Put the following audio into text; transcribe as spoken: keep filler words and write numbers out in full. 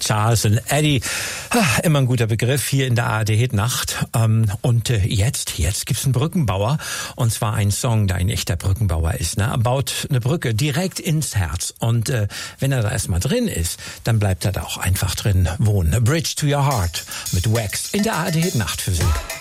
Charles und Eddie. Immer ein guter Begriff hier in der A R D Hit Nacht. Und jetzt, jetzt gibt's einen Brückenbauer. Und zwar einen Song, der ein echter Brückenbauer ist. Ne? Er baut eine Brücke direkt ins Herz. Und äh, wenn er da erstmal drin ist, dann bleibt er da auch einfach drin wohnen. A Bridge to Your Heart mit Wax in der A R D Hit Nacht für Sie.